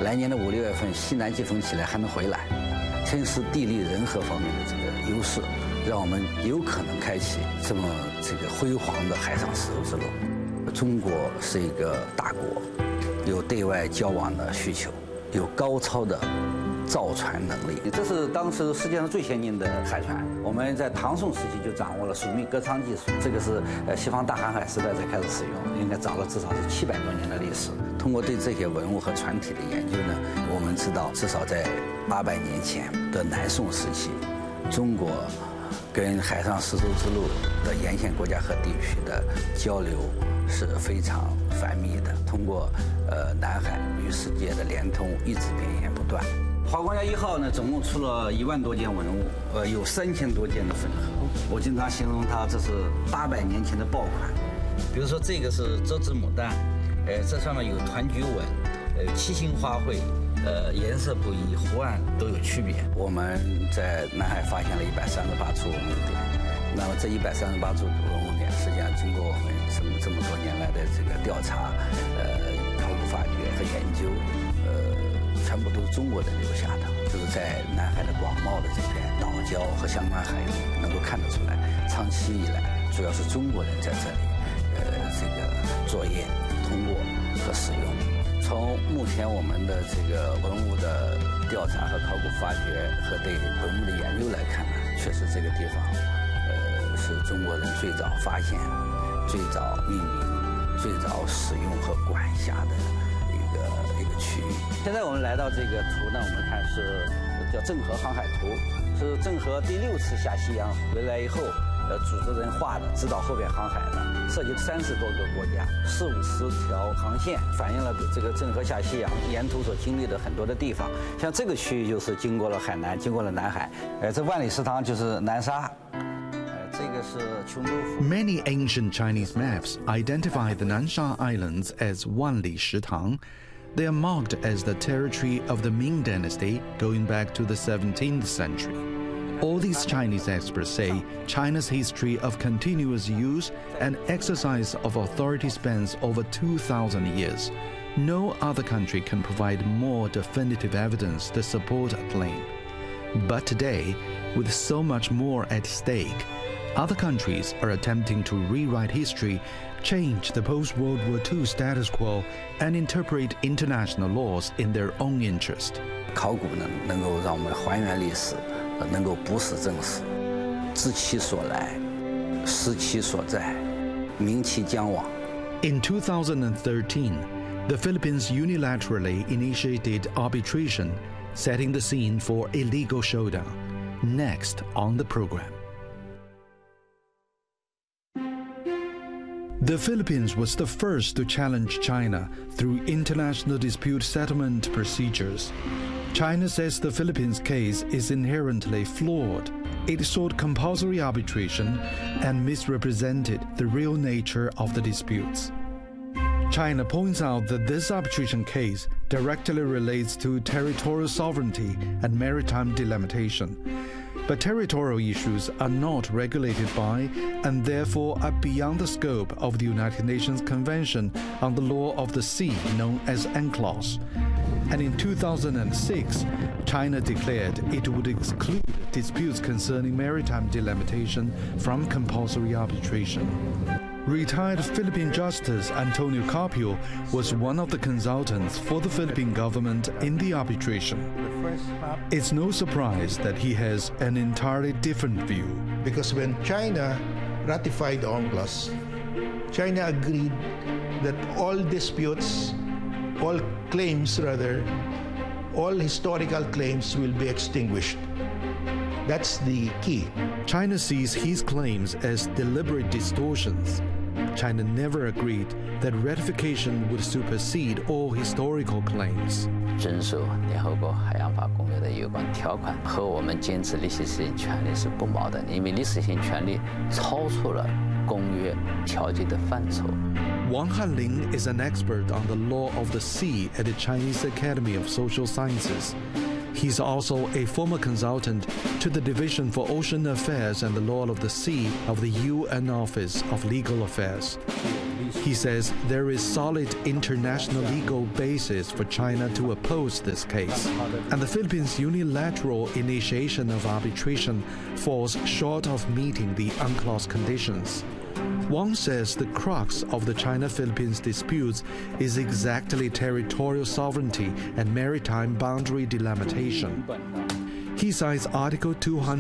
来年的5、6月份西南季风起来还能回来，天时地利人和方面的这个优势，让我们有可能开启这么辉煌的海上丝绸之路。中国是一个大国，有对外交往的需求，有高超的造船能力。这是当时世界上最先进的海船。我们在唐宋时期就掌握了水密隔舱技术，这个是西方大航海时代才开始使用，应该早了至少是700多年的历史。通过对这些文物和船体的研究呢，我们知道至少在800年前的南宋时期，中国跟海上丝绸之路的沿线国家和地区的交流是非常繁密的。通过南海与世界的连通，一直绵延不断。华光家1号呢，总共出了1万多件文物，有3000多件的粉盒。我经常形容它这是800年前的爆款。比如说这个是折枝牡丹，这上面有团菊纹，七星花卉，颜色不一，图案都有区别。我们在南海发现了138处文物点，那么这138处文物点，实际上经过我们这么多年来的这个调查、考古发掘和研究，全部都是中国人留下的，就是在南海的广袤的这片岛礁和相关海域能够看得出来，长期以来主要是中国人在这里，作业、通过和使用。从目前我们的这个文物的调查和考古发掘和对文物的研究来看呢，确实这个地方，是中国人最早发现、最早命名、最早使用和管辖的一个区域。现在我们来到这个图呢，我们看是叫郑和航海图，是郑和第6次下西洋回来以后，组织人画的，指导后边航海的，涉及30多个国家，4、50条航线，反映了这个郑和下西洋沿途所经历的很多的地方。像这个区域就是经过了海南，经过了南海，这万里食堂就是南沙。 Many ancient Chinese maps identify the Nansha Islands as Wanli Shitang. They are marked as the territory of the Ming Dynasty going back to the 17th century. All these Chinese experts say China's history of continuous use and exercise of authority spans over 2,000 years. No other country can provide more definitive evidence to support a claim. But today, with so much more at stake, other countries are attempting to rewrite history, change the post-World War II status quo, and interpret international laws in their own interest. 考古呢，能够让我们还原历史，能够不实正史，知其所来，识其所在，明其将往。 In 2013, the Philippines unilaterally initiated arbitration, setting the scene for a legal showdown. Next on the program. The Philippines was the first to challenge China through international dispute settlement procedures. China says the Philippines case is inherently flawed. It sought compulsory arbitration and misrepresented the real nature of the disputes. China points out that this arbitration case directly relates to territorial sovereignty and maritime delimitation. But territorial issues are not regulated by and therefore are beyond the scope of the United Nations Convention on the Law of the Sea, known as UNCLOS. And in 2006, China declared it would exclude disputes concerning maritime delimitation from compulsory arbitration. Retired Philippine Justice Antonio Carpio was one of the consultants for the Philippine government in the arbitration. It's no surprise that he has an entirely different view. Because when China ratified UNCLOS, China agreed that all disputes, all claims rather, all historical claims will be extinguished. That's the key. China sees his claims as deliberate distortions. China never agreed that ratification would supersede all historical claims. 遵守联合国海洋法公约的有关条款和我们坚持历史性权利是不矛盾的，因为历史性权利超出了公约条件的范畴。 Wang Hanling is an expert on the law of the sea at the Chinese Academy of Social Sciences. He's also a former consultant to the Division for Ocean Affairs and the Law of the Sea of the UN Office of Legal Affairs. He says there is solid international legal basis for China to oppose this case, and the Philippines' unilateral initiation of arbitration falls short of meeting the UNCLOS conditions. Wang says the crux of the China-Philippines disputes is exactly territorial sovereignty and maritime boundary delimitation. He cites Article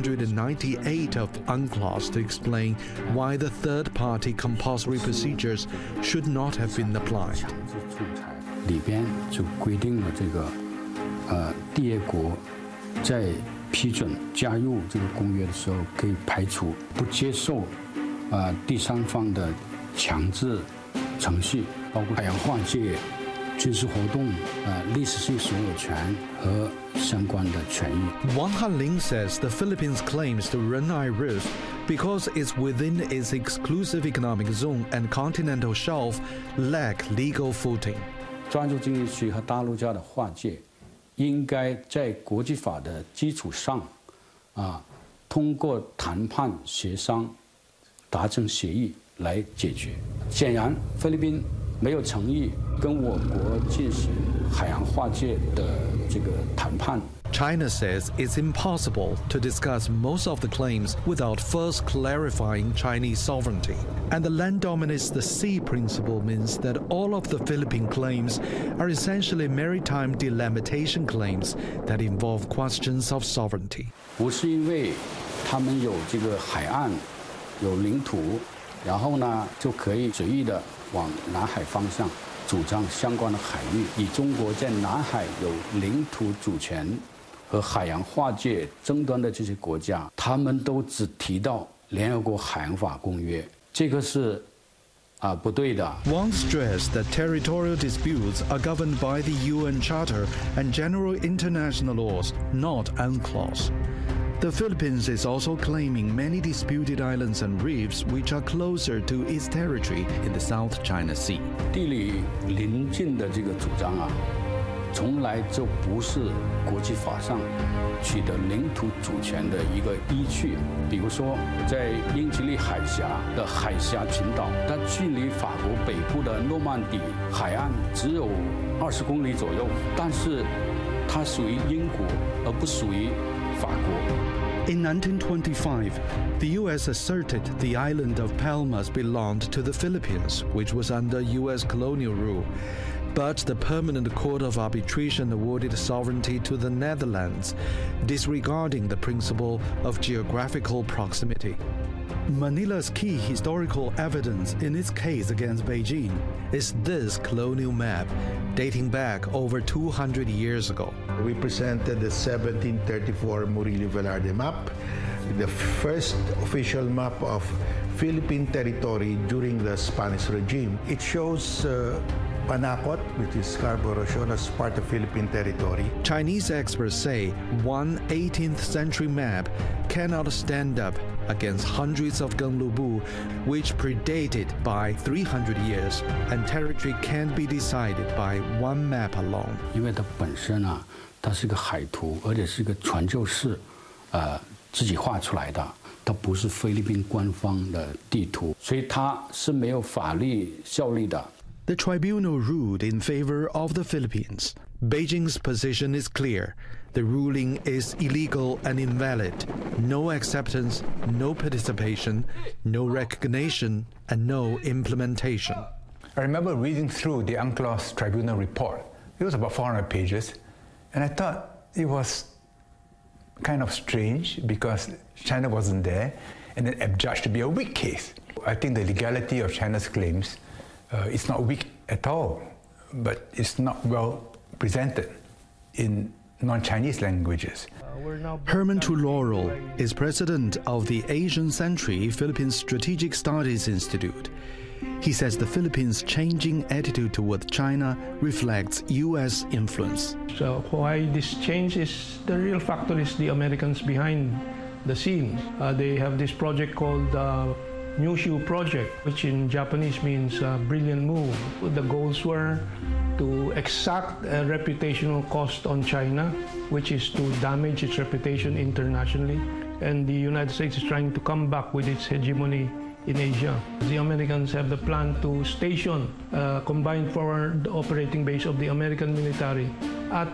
298 of UNCLOS to explain why the third-party compulsory procedures should not have been applied. 里边就规定了这个缔约国在批准加入这个公约的时候，可以排除不接受第三方的强制程序，包括海洋划界、军事活动、历史性所有权和相关的权益。 Wang Hanling says the Philippines claims to Renai Reef because it's within its exclusive economic zone and continental shelf lack legal footing. 专属经济区和大陆架的划界，应该在国际法的基础上，通过谈判协商达成协议来解决。显然，菲律宾没有诚意跟我国进行海洋划界的这个谈判。 China says it's impossible to discuss most of the claims without first clarifying Chinese sovereignty. And the land dominates the sea principle means that all of the Philippine claims are essentially maritime delimitation claims that involve questions of sovereignty. 不是因为他们有这个海岸、有领土，然后呢就可以随意的往南海方向主张相关的海域，以中国在南海有领土主权 和海洋划界争端的这些国家，他们都只提到联合国海洋法公约，这个是不对的。 Wang stressed that territorial disputes are governed by the UN Charter and general international laws, not UNCLOS. The Philippines is also claiming many disputed islands and reefs which are closer to its territory in the South China Sea. 地理邻近的这个主张从来就不是国际法上取得领土主权的一个依据。比如说，在英吉利海峡的海峡群岛，它距离法国北部的诺曼底海岸只有20公里左右，但是它属于英国，而不属于法国。 In 1925, the U.S. asserted the island of Palmas belonged to the Philippines, which was under U.S. colonial rule. But the Permanent Court of Arbitration awarded sovereignty to the Netherlands, disregarding the principle of geographical proximity. Manila's key historical evidence in its case against Beijing is this colonial map, dating back over 200 years ago. We presented the 1734 Murillo Velarde map, the first official map of Philippine territory during the Spanish regime. It shows Panacot, which is Scarborough Shoal, as part of Philippine territory. Chinese experts say one 18th century map cannot stand up against hundreds of Genglubu, which predated by 300 years, and territory can't be decided by one map alone. 因为它本身它是个海图，而且是个传教士自己画出来的，它不是菲律宾官方的地图，所以它是没有法律效力的。 The tribunal ruled in favor of the Philippines. Beijing's position is clear. The ruling is illegal and invalid. No acceptance, no participation, no recognition, and no implementation. I remember reading through the UNCLOS tribunal report. It was about 400 pages, and I thought it was kind of strange because China wasn't there, and it adjudged to be a weak case. I think the legality of China's claims it's not weak at all, but it's not well presented in non-Chinese languages. Herman Tuloro is president of the Asian Century Philippines Strategic Studies Institute. He says the Philippines' changing attitude toward China reflects U.S. influence. So why this change is, the real factor is the Americans behind the scenes. They have this project called Mushu Project, which in Japanese means brilliant move. The goals were to exact a reputational cost on China, which is to damage its reputation internationally. And the United States is trying to come back with its hegemony in Asia. The Americans have the plan to station a combined forward operating base of the American military at